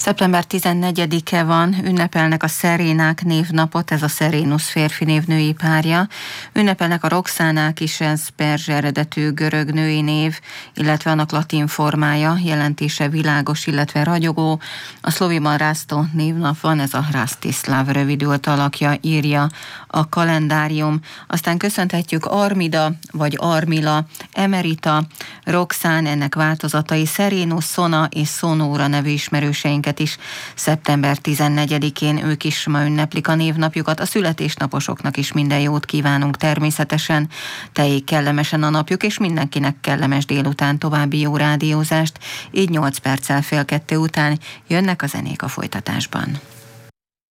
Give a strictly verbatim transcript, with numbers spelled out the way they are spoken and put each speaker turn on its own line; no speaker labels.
szeptember tizennegyedike van, ünnepelnek a Szerénák névnapot, ez a Szerénusz férfi név női párja. Ünnepelnek a Roxánák is, ez perzsa eredetű görög női név, illetve annak latin formája, jelentése világos, illetve ragyogó. A szloviban Rásztó névnap van, ez a Rastislav rövidült alakja, írja a kalendárium. Aztán köszönhetjük Armida, vagy Armila, Emerita, Roxán, ennek változatai, Szerénusz, Szona és Szonóra nevű ismerőseinket is szeptember tizennegyedikén ők is ma ünneplik a névnapjukat. A születésnaposoknak is minden jót kívánunk természetesen. Teljék kellemesen a napjuk, és mindenkinek kellemes délután további jó rádiózást. Így nyolc perccel fél kettő után jönnek a zenék a folytatásban.